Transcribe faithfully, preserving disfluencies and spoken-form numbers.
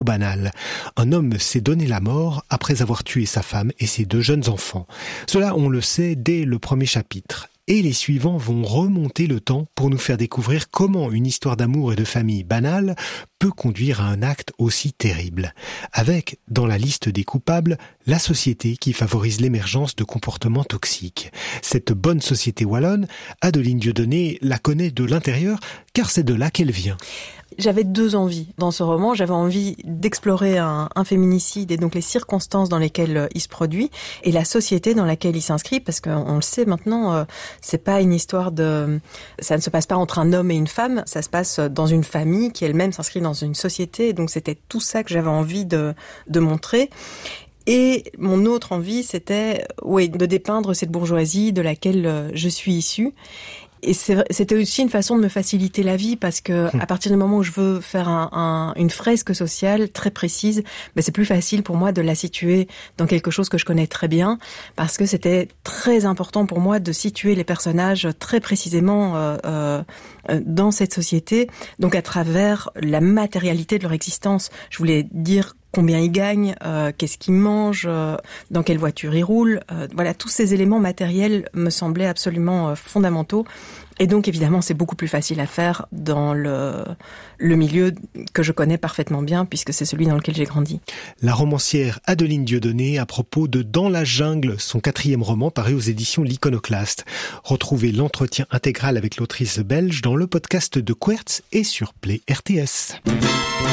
banal. Un homme s'est donné la mort après avoir tué sa femme et ses deux jeunes enfants. Cela, on le sait dès le premier chapitre. Et les suivants vont remonter le temps pour nous faire découvrir comment une histoire d'amour et de famille banale peut conduire à un acte aussi terrible. Avec, dans la liste des coupables, la société qui favorise l'émergence de comportements toxiques. Cette bonne société wallonne, Adeline Dieudonné la connaît de l'intérieur, car c'est de là qu'elle vient. J'avais deux envies dans ce roman. J'avais envie d'explorer un, un féminicide et donc les circonstances dans lesquelles il se produit et la société dans laquelle il s'inscrit, parce qu'on le sait maintenant, euh, c'est pas une histoire de, ça ne se passe pas entre un homme et une femme, ça se passe dans une famille qui elle-même s'inscrit dans une société. Donc c'était tout ça que j'avais envie de, de montrer. Et mon autre envie, c'était, oui, de dépeindre cette bourgeoisie de laquelle je suis issue. Et c'est, c'était aussi une façon de me faciliter la vie parce que à partir du moment où je veux faire un, un, une fresque sociale très précise, ben c'est plus facile pour moi de la situer dans quelque chose que je connais très bien parce que c'était très important pour moi de situer les personnages très précisément euh, euh, dans cette société, donc à travers la matérialité de leur existence. Je voulais dire combien ils gagnent, euh, qu'est-ce qu'ils mangent, euh, dans quelle voiture ils roulent. Euh, voilà, tous ces éléments matériels me semblaient absolument euh, fondamentaux. Et donc, évidemment, c'est beaucoup plus facile à faire dans le, le milieu que je connais parfaitement bien, puisque c'est celui dans lequel j'ai grandi. La romancière Adeline Dieudonné à propos de Dans la jungle, son quatrième roman paru aux éditions L'Iconoclaste. Retrouvez l'entretien intégral avec l'autrice belge dans le podcast de Quertz et sur Play R T S.